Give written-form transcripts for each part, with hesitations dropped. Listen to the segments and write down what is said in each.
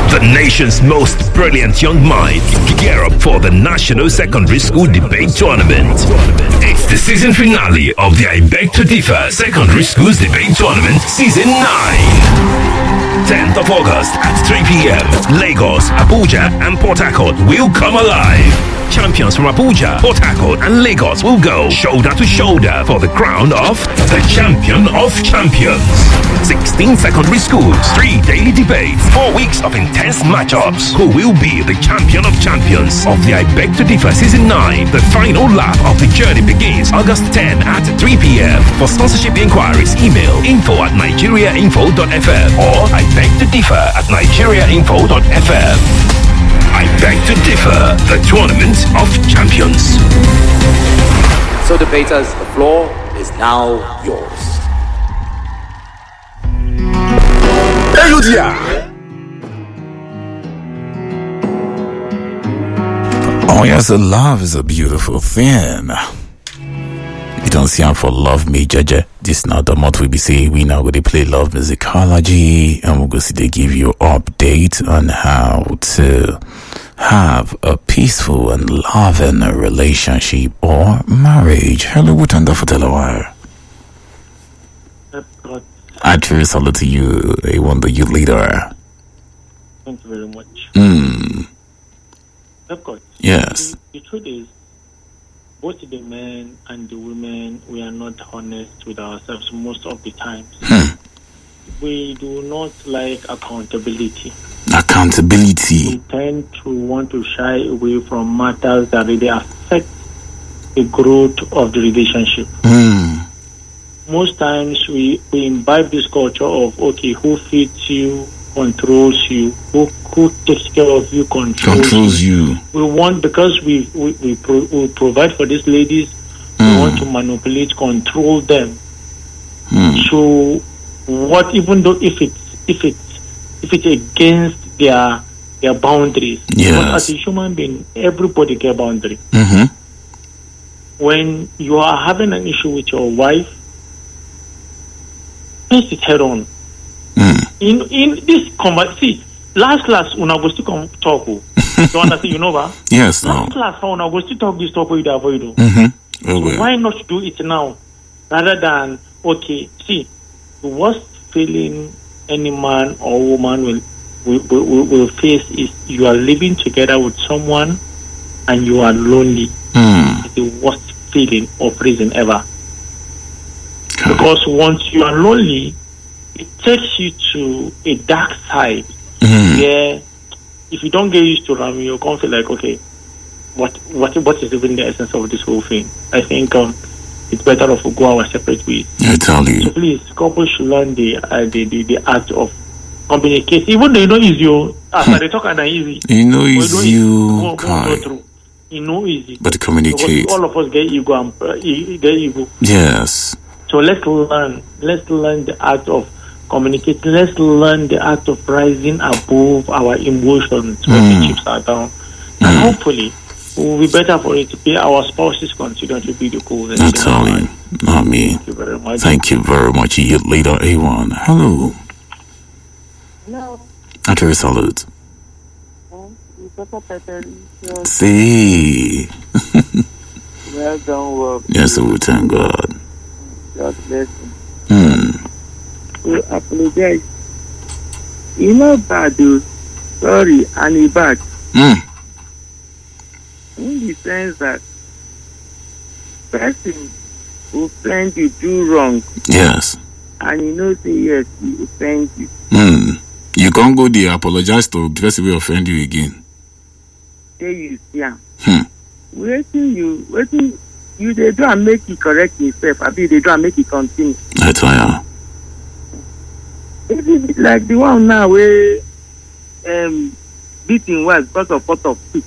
The nation's most brilliant young minds gear up for the National Secondary School Debate Tournament. It's the season finale of the I Beg to Differ Secondary Schools Debate Tournament Season 9. 10th of August at 3 p.m. Lagos, Abuja, and Port Harcourt will come alive. Champions from Abuja, Port Harcourt, and Lagos will go shoulder to shoulder for the crown of the Champion of Champions. 16 secondary schools, 3 daily debates, 4 weeks of intense matchups. Who will be the Champion of Champions of the I Beg to Differ Season 9? The final lap of the journey begins August 10 at 3 p.m. For sponsorship inquiries, email info@nigeriainfo.fm or I beg to differ @nigeriainfo.fm. I Beg to Differ, the Tournament of Champions. So debaters, the floor is now yours. Hey, Ludia! Oh yes, love is a beautiful thing. You don't see him for Love Me, Jaja. This now the month we be saying we now going to play love musicology, and we're going to give you update on how to have a peaceful and loving relationship or marriage. Hello, what on the Wire? I truly salute to you, a wonder you leader. Thank you very much. Yes. The truth is, both the men and the women, we are not honest with ourselves most of the time. We do not like accountability. Accountability. We tend to want to shy away from matters that really affect the growth of the relationship. Most times we imbibe this culture of, okay, who feeds you, controls you, who takes care of you, controls you. We want, because we provide for these ladies, we want to manipulate, control them. So what, even though if it's against their boundaries, but as a human being, everybody get boundary. When you are having an issue with your wife, face it head on. In this conversation, last class when I was to come talk, you understand? You know what? Yes. Last class when I was to talk this talk with avoid. So why not do it now, rather than okay? See, the worst feeling any man or woman will face is you are living together with someone and you are lonely. It's the worst feeling or prison ever. Because once you are lonely, it takes you to a dark side where if you don't get used to them, you can't feel like, okay, what is even the essence of this whole thing? I think it's better off we go our separate ways. I tell you. So please, couples should learn the art of communicate. Even though you know easy, as they talk and easy. You know easy, you know easy. But communicate. Because all of us get ego and get ego. Yes. So let's learn the art of communicating. Let's learn the art of rising above our emotions when the chips are down. And hopefully, it will be better for it to be our spouses continue to be the cool. That's all you. Not me. Thank you very much. Thank you very much. You later, A1. Hello. Hello. After salute. See. See. Well done, work. Yes, we thank God. God bless you. So apologize. You know bad, dude. Sorry, and he bad. In the sense that person who offend you do wrong. Yes. And you know say yes, he offend you. You can't go there apologize to the person who offend you again. There you see him. Waiting you they do and make it correct himself. I mean they do and make it continue. That's why. It's like the one now where beating wife because of pot of soup.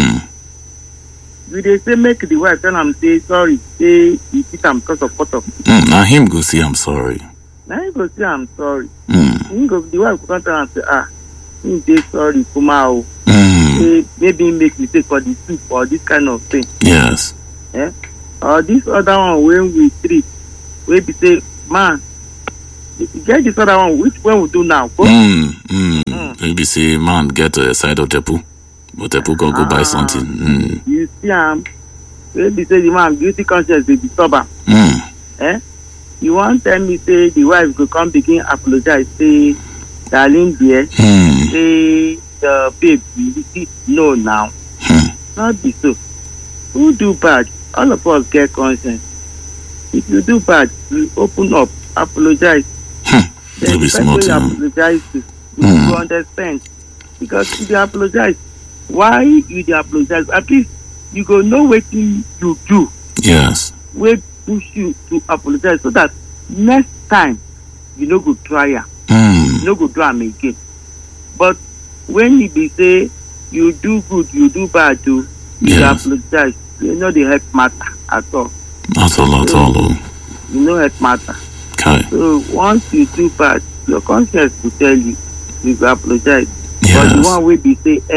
They say make the wife tell him say sorry, say he beat him because of pot of soup. Now him go say I'm sorry. Now he go say I'm sorry. The wife go tell him say he say sorry, Kumao. Maybe make mistake for the soup or this kind of thing. Yes. Yeah. Or this other one when we treat, we be say man, get this other one. Which one we do now? Maybe say man get a side of Tepu, but Tepu can go buy something. You see, maybe say the man guilty conscience will disturb him. You want tell me say the wife go come begin apologize, say darling dear, say the babe, no now. Not be so. Who do bad? All of us get conscience. If you do bad, you open up, apologize. Then the person you apologize to, you understand. Because if you apologize, why you dey apologize? At least you go know what you do. Yes. We push you to apologize so that next time you no go try am. You no go do am again. But when you be say you do good, you do bad too, you apologize. You know the help matter at all. Not at all. You know help matter. Okay. So once you do bad, your conscience will tell you go apologize. Yes. But the one wey be say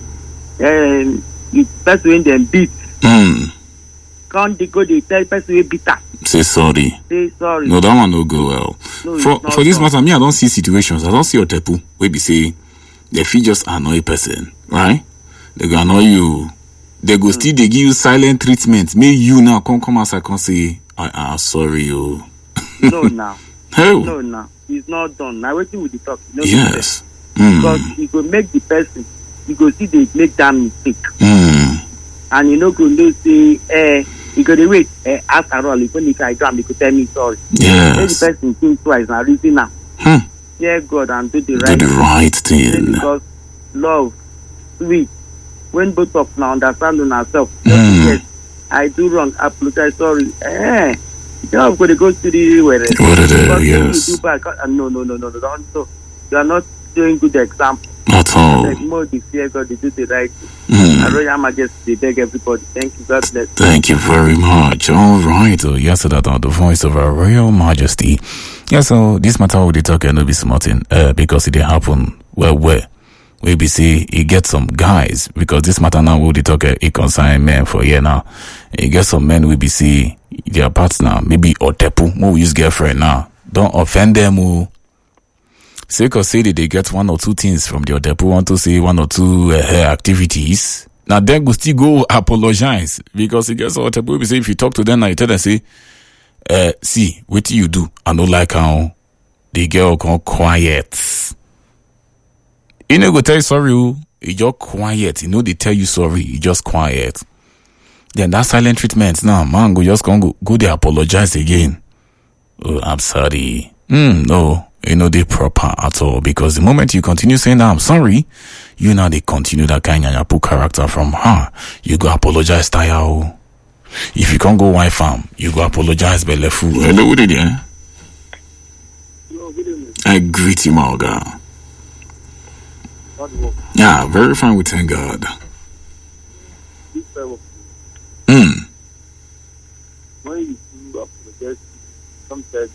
you person wey dem beat. Can't they go dey tell person wey beat am. Say sorry. Say sorry. No, that one no go well. No, for this matter, me I don't see situations. I don't see your Tepu where be say they feel just annoy person, right? They go annoy you. They go still they give you silent treatment. May you now come outside and say, I am sorry, you. No, now. Hell. No, now. It's not done. Now, waiting with the talk. You know, yes. Because you go make the person, you go see they make that mistake. And you know, go know say, you go to wait, after all, even if I do, you could tell me sorry. Yes. Let the person think twice and reason now. Fear God and do the right thing. Do the right thing. Because love, sweet. When both of now understand on ourselves, yes, I do wrong, apologize, sorry. You are going to go to the wherever. Yes. You do bad. No, don't. So you are not doing good example. At all. Like more the fear God, they do the right thing. And Royal Majesty, beg everybody. Thank you, God bless. Thank you very much. All right. So yes, so that the voice of our Royal Majesty. Yeah, so this matter will be talking no be smarting because it didn't happen where we be see he get some guys because this matter now will be talking it concern men for here now. He get some men we be see their partner maybe or Tepu who use girlfriend now. Don't offend them who say cause say they get one or two things from their Tepu want to say one or two activities. Now then go still go apologize because he gets what Tepu be say if you talk to them now you tell them say see what do you do? I don't like how the girl go quiet. You know, go tell you sorry, you just quiet. You know, they tell you sorry, you just quiet. Then that silent treatment, now, man, go just go they apologize again. Oh, I'm sorry. No, you know, they proper at all. Because the moment you continue saying that I'm sorry, you know, they continue that kind of Yapu character from her. You go apologize, Taya. If you can't go wife farm, you go apologize, Belefu. Hello, what did you? I greet you, my God. Yeah, very fine. We thank God. When you do apologize, sometimes.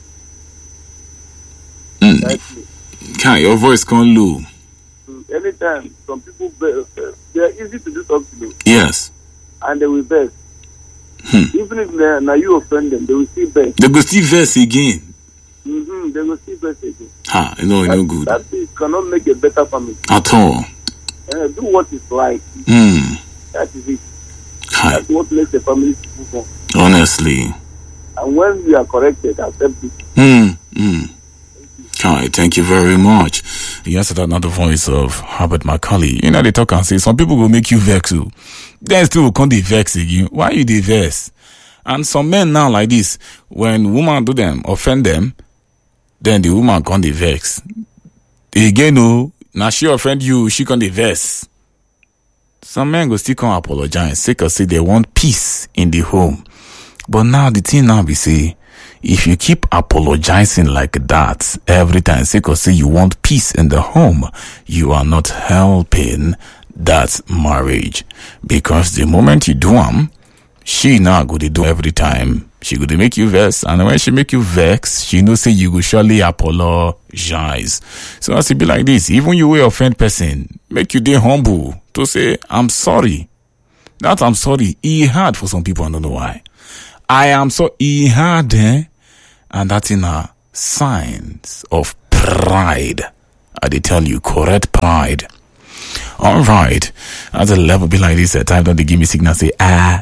Okay, your voice can low. Anytime, some people they are easy to do something. Yes. And they will beg. Even if now you offend them, they will still beg. They will still vex again. They will still beg again. No, no good. That cannot make a better family. At all. Do what is right. That is it. That's what makes the family move on. Honestly. And when we are corrected, accept it. Okay, thank you very much. Yes, that's another voice of Herbert Macaulay. You know, they talk and say some people will make you vex too. Then still can't they vex again. Why you they vex? And some men now like this, when woman do them, offend them, then the woman can't they vex. Again, no, now she offend you, she can't they vex. Some men go still can't apologize, say they want peace in the home. But now the thing now be say, if you keep apologizing like that every time, say you want peace in the home, you are not helping that marriage. Because the moment you do them, she now go to do every time. She go to make you vex, and when she make you vex, she know say you will surely apologize. So as it be like this, even you will offend person, make you dey humble to say I'm sorry. That I'm sorry, it hard for some people. I don't know why. I am so hard, and that's in a signs of pride. they tell you, correct pride. All right. As a level be like this, at time don't they give me signal, say,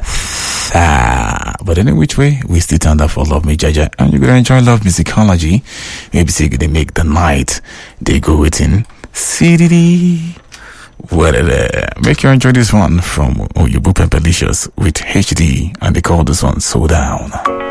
but any which way, we still stand up for Love Me Jaja. And you're going to enjoy love musicology. Maybe say they make the night. They go within CDD. Well, make you enjoy this one from Oyobo Pempelicious with HD. And they call this one So Down.